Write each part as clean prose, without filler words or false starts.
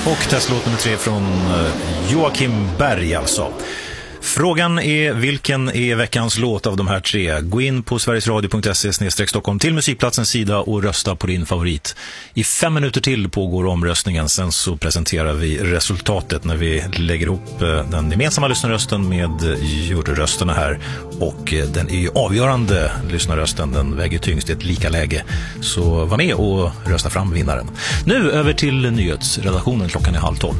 Och testlåt nummer 3 från Joakim Berg alltså. Frågan är, vilken är veckans låt av de här 3? Gå in på sverigesradio.se/Stockholm till musikplatsens sida och rösta på din favorit. I 5 minuter till pågår omröstningen. Sen så presenterar vi resultatet när vi lägger ihop den gemensamma lyssnarrösten med juryrösterna här. Och den är ju avgörande, lyssnarrösten. Den väger tyngst i ett lika läge. Så var med och rösta fram vinnaren. Nu över till nyhetsredaktionen. Klockan är 11:30.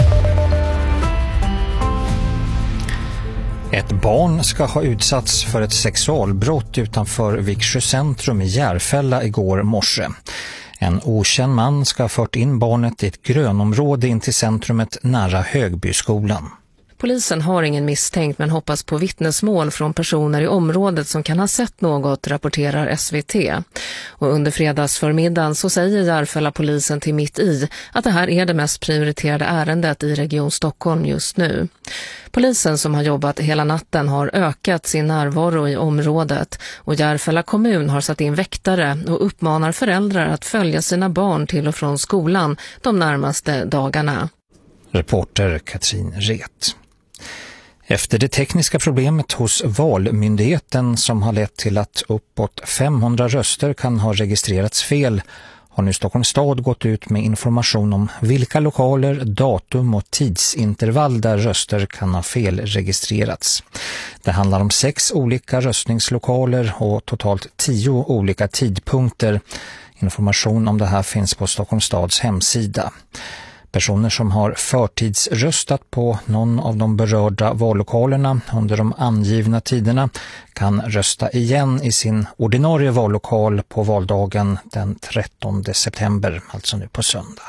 Ett barn ska ha utsatts för ett sexualbrott utanför Viksjö centrum i Järfälla igår morse. En okänd man ska ha fört in barnet i ett grönområde in till centrumet nära Högbyskolan. Polisen har ingen misstänkt men hoppas på vittnesmål från personer i området som kan ha sett något, rapporterar SVT. Och under fredagsförmiddagen så säger Järfälla-polisen till Mitt i att det här är det mest prioriterade ärendet i Region Stockholm just nu. Polisen som har jobbat hela natten har ökat sin närvaro i området och Järfälla kommun har satt in väktare och uppmanar föräldrar att följa sina barn till och från skolan de närmaste dagarna. Reporter Katrin Ret. Efter det tekniska problemet hos Valmyndigheten som har lett till att uppåt 500 röster kan ha registrerats fel har nu Stockholms stad gått ut med information om vilka lokaler, datum och tidsintervall där röster kan ha felregistrerats. Det handlar om 6 olika röstningslokaler och totalt 10 olika tidpunkter. Information om det här finns på Stockholms stads hemsida. Personer som har förtidsröstat på någon av de berörda vallokalerna under de angivna tiderna kan rösta igen i sin ordinarie vallokal på valdagen den 13 september, alltså nu på söndag.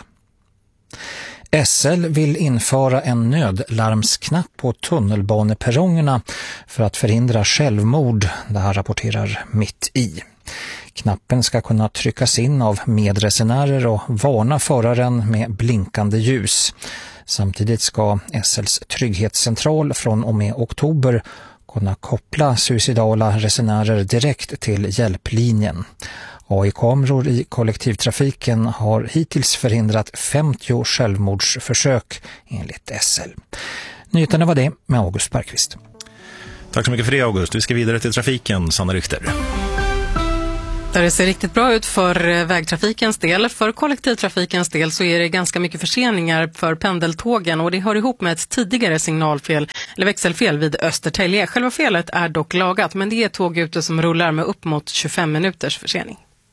SL vill införa en nödlarmsknapp på tunnelbaneperrongerna för att förhindra självmord, det här rapporterar Mitt i. Knappen ska kunna tryckas in av medresenärer och varna föraren med blinkande ljus. Samtidigt ska SLs trygghetscentral från och med oktober kunna koppla suicidala resenärer direkt till hjälplinjen. AI-kameror i kollektivtrafiken har hittills förhindrat 50 självmordsförsök enligt SL. Nyheterna var det med August Bergqvist. Tack så mycket för det, August. Vi ska vidare till trafiken, Sanna Richter. Där det ser riktigt bra ut för vägtrafikens del. För kollektivtrafikens del så är det ganska mycket förseningar för pendeltågen och det hör ihop med ett tidigare signalfel eller växelfel vid Östertälje. Själva felet är dock lagat, men det är tåg ute som rullar med upp mot 25 minuters försening.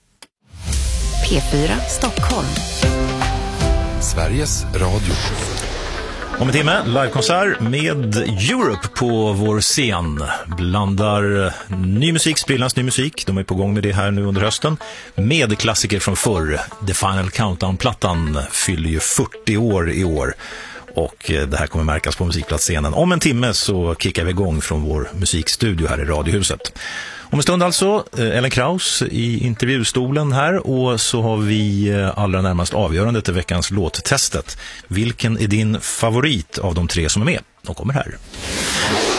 P4 Stockholm. Sveriges Radio. Om en timme, livekonsert med Europe på vår scen. Blandar ny musik, sprillans ny musik. De är på gång med det här nu under hösten. Med klassiker från förr. The Final Countdown-plattan fyller ju 40 år i år. Och det här kommer märkas på musikplatsscenen. Om en timme så kickar vi igång från vår musikstudio här i Radiohuset. Om en stund alltså, Ellen Kraus i intervjustolen här och så har vi allra närmast avgörande till veckans låttestet. Vilken är din favorit av de 3 som är med? De kommer här.